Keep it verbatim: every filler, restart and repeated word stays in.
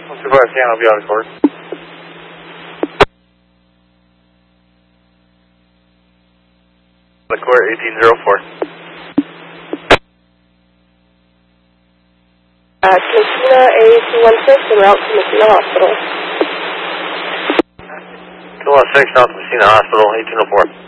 one two five ten, I'll be out of court. The court, eighteen oh four. Uh, Messina A two one six en route to Messina Hospital. two one six, South Messina Hospital, eighteen oh four.